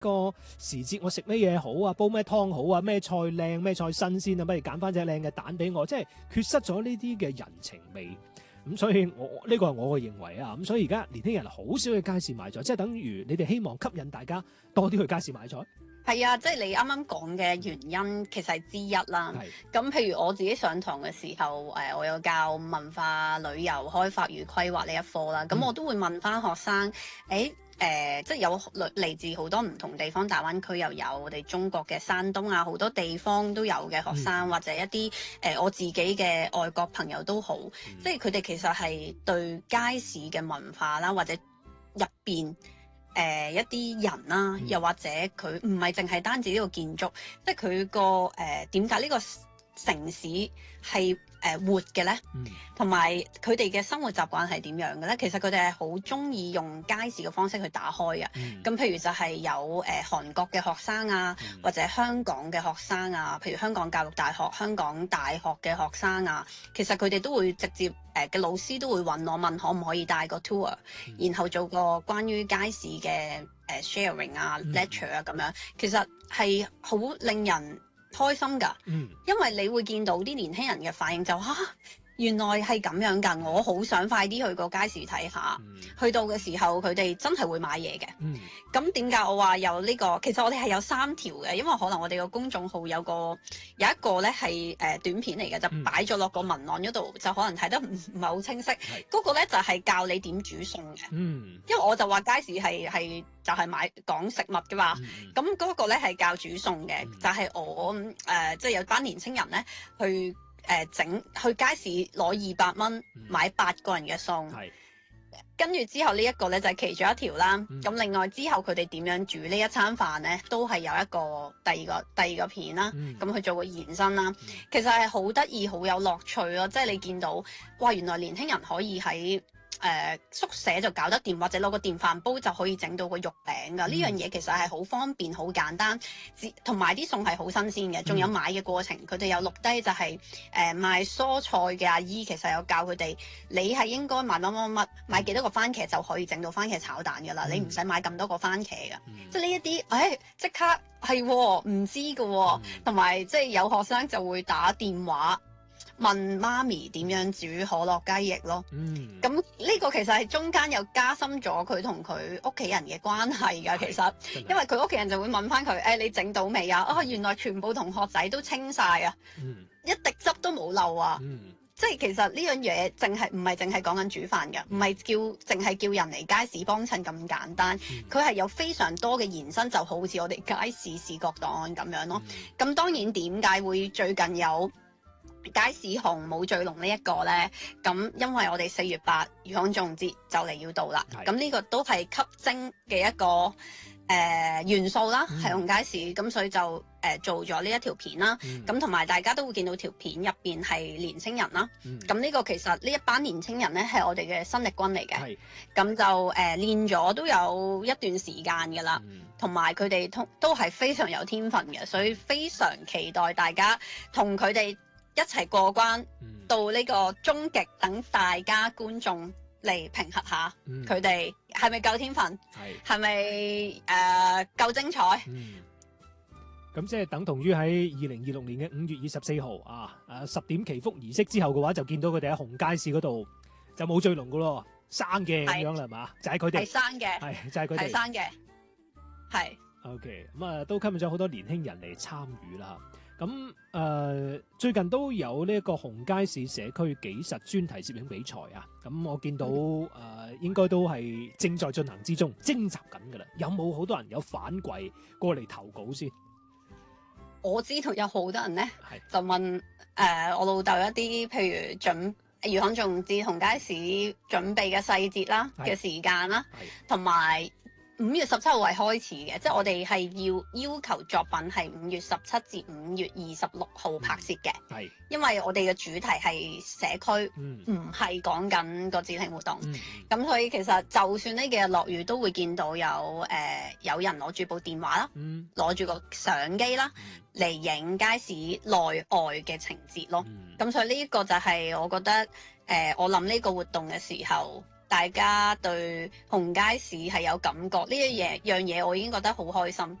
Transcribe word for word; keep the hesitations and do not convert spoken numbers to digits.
個時節我食乜嘢好啊，煲咩湯好啊，咩菜靚咩菜新鮮啊，不如揀翻隻靚嘅蛋俾我，即係缺失咗呢啲嘅人情味。咁所以我呢個係我嘅認為啊，咁所以而家年輕人好少去街市買菜，即係等於你哋希望吸引大家多啲去街市買菜。 係啊，即係你啱啱講嘅原因其實係之一啦。咁譬如我自己上堂嘅時候，誒我有教文化旅遊開發與規劃呢一科啦，咁、嗯、我都會問翻學生，誒、欸。誒、呃，即係有嚟自好多唔同地方，大灣區又有，我哋中國嘅山東啊，好多地方都有嘅學生，嗯、或者一啲誒、呃、我自己嘅外國朋友都好，嗯、即係佢哋其實係對街市嘅文化啦，或者入邊誒一啲人啦，嗯、又或者佢唔係淨係單止呢個建築，即係佢個誒點解呢個城市係誒、呃、活嘅咧，同埋佢哋嘅生活習慣係點樣嘅咧？其實佢哋係好中意用街市嘅方式去打開嘅。咁、嗯、譬如就係有誒、呃、韓國嘅學生啊，嗯、或者香港嘅學生啊，譬如香港教育大學、香港大學嘅學生啊，其實佢哋都會直接誒嘅、呃、老師都會揾我問可唔可以帶個 tour，、嗯、然後做個關於街市嘅誒、呃、sharing 啊、嗯、lecture 啊咁樣，其實係好令人開心㗎，嗯、因為你會見到啲年輕人嘅反應就嚇、啊，原來係咁樣㗎，我好想快啲去個街市睇下。嗯、去到嘅時候，佢哋真係會買嘢嘅。咁點解我話有呢、呢個？其實我哋係有三條嘅，因為可能我哋個公眾號有個有一個咧係誒短片嚟嘅，就擺咗落個文案嗰度，就可能睇得唔唔係好清晰。嗰、嗯、個咧就係、係、教你點煮餸嘅。嗯、因為我就話街市係係。就係買講食物㗎嘛，咁嗰、嗯、個咧係教煮餸嘅，嗯、就係我誒，即、呃、係、就是、有班年青人咧去誒整、呃、去街市攞二百蚊買八個人嘅餸，嗯、跟住之後呢一個咧就係、是、其中一條啦。咁、嗯、另外之後佢哋點樣煮呢一餐飯咧，都係有一個第二個第二個片啦，咁去、嗯、做個延伸啦。嗯、其實係好得意，好有樂趣咯，即、就、係、是、你見到哇，原來年輕人可以喺〜誒、呃、宿舍就搞得掂，或者攞個電飯煲就可以整到個肉餅㗎。呢、嗯、樣嘢其實係好方便、好簡單，同埋啲餸係好新鮮嘅。仲有買嘅過程，佢哋、嗯、有錄低就係、是、誒、呃、賣蔬菜嘅阿姨，其實有教佢哋，你係應該買乜乜乜，買幾多個番茄就可以整到番茄炒蛋㗎啦。嗯、你唔使買咁多個番茄㗎，嗯、即係呢一啲，誒即刻係唔知㗎喎，同埋即係有學生就會打電話問媽咪點樣煮可樂雞翼咯，咁呢、嗯、個其實係中間又加深咗佢同佢屋企人嘅關係㗎。其實，因為佢屋企人就會問翻佢，誒、哎、你整到未啊？哦，原來全部同學仔都清晒啊，嗯、一滴汁都冇漏啊！嗯、即係其實呢樣嘢淨係唔係淨係講緊煮飯㗎，唔係叫淨係叫人嚟街市幫襯咁簡單，佢係、嗯、有非常多嘅延伸，就好似我哋街市視覺檔案咁樣咯。咁、嗯、當然點解會最近有街市紅冇醉龍呢一個呢？咁因為我哋四月八魚缸粽節就嚟要到啦，咁呢是個都係吸睛嘅一個誒、呃、元素啦，係紅、嗯、街市，咁所以就誒、呃、做咗呢一條片啦。咁同埋大家都會見到條片入邊係年青人啦。咁呢、嗯、個其實呢一班年青人呢，係我哋嘅新力軍嚟嘅，咁是就誒、呃、練咗都有一段時間㗎啦，同埋佢哋通都係非常有天分嘅，所以非常期待大家同佢哋一齊過關、嗯、到呢個終極，等大家觀眾嚟評核下佢哋係咪夠天分，係咪誒夠精彩？咁、 嗯、即係等同於喺二零二六年嘅五月二十四號啊，誒十點祈福儀式之後嘅話，就見到佢哋喺紅街市嗰度就冇醉龍噶咯，生嘅咁樣啦，係嘛？就係佢哋係生嘅，係就係佢哋係生嘅，係。OK， 咁啊都吸引咗好多年輕人嚟參與啦。咁誒、呃、最近都有呢一個紅街市社區紀實專題攝影比賽啊！咁我見到誒、呃、應該都係正在進行之中，徵集緊㗎啦。有冇好多人有反饋過嚟投稿先？ 我知道有好多人咧， 是就問誒、呃、我老豆一啲譬如準魚行仲至紅街市準備嘅細節啦嘅是時間啦，同埋五月十七號係開始嘅，即係我哋係要要求作品係五月十七至五月二十六號拍攝嘅。係、嗯，因為我哋嘅主題係社區，唔係講緊個節慶活動。咁、嗯、所以其實就算呢幾日落雨，都會見到有誒、呃、有人攞住部電話啦，攞住、嗯、個相機啦嚟影街市內外嘅情節咯。咁、嗯、所以呢一個就係我覺得誒、呃，我諗呢個活動嘅時候。 大家對紅街市係有感覺呢一嘢樣嘢，我已經覺得好開心。